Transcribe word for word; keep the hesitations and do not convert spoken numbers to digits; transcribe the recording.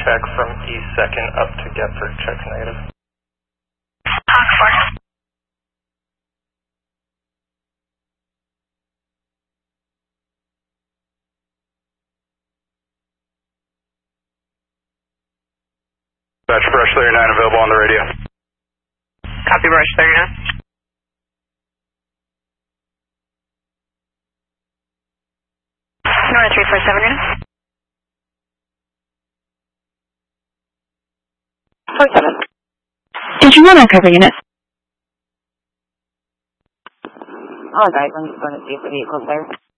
check from East second up to Getford, check negative. Dispatch, Brush thirty-nine available on the radio. Copy, Brush thirty-nine. North three four seven units. four seven. Did you want to cover units? All right, let me go and see if the vehicle's there.